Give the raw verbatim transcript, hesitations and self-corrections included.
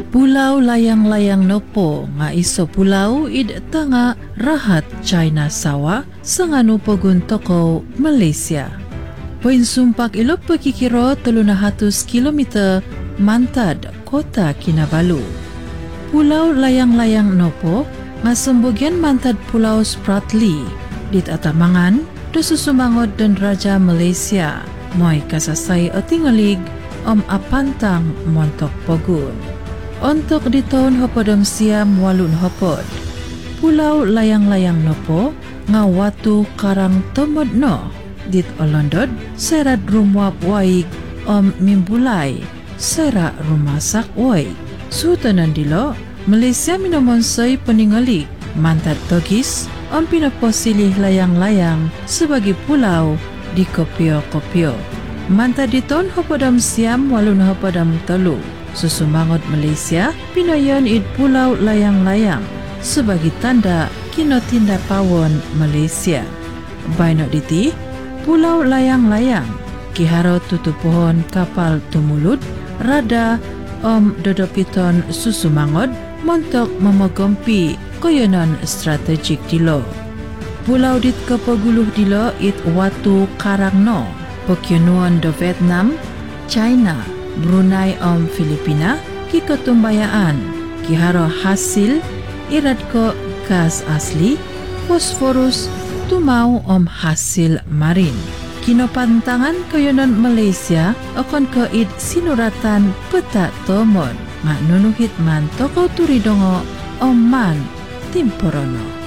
Pulau layang-layang nopo nga iso pulau id tanga rahat China sawa sanganu pogun toko Malaysia. Poin sumpak ilok pekikiro teluna hatus kilometer mantad kota Kinabalu. Pulau layang-layang nopo nga sembogian mantad Pulau Spratly dit atamangan do susumangod dan Raja Malaysia moy kasasay o tingalig om apantang montok pogun. Untuk di tahun hopodom siam walun hopod, Pulau layang-layang nopo nga watu karang tomod no dit olondod serat rumwap waig om mimbulai serat rumasak waig. Sutanan dilo, Malaysia minomonsay peningalik mantad togis om pinaposilih layang-layang sebagai pulau di kopio-kopio. Mantad di tahun hopodom siam walun hopodom telu. Susumangot Malaysia pinayon id pulau layang-layang sebagai tanda kinotinda pawon Malaysia. Baino diti pulau layang-layang kiharo tutu pohon kapal tumulut rada om dodopiton susumangot montok memogompi koyonon strategik dilo. Pulau dit kepaguluh dilo it watu karangno pokyonuan do Vietnam, China, Brunei om Filipina ki ketumbayaan kiharo hasil irat ko gas asli fosforus tumau om hasil marin. Kinopantangan koyonon Malaysia okon ko id sinuratan peta tomon nga nunuhit man toko turidongo om man timporono.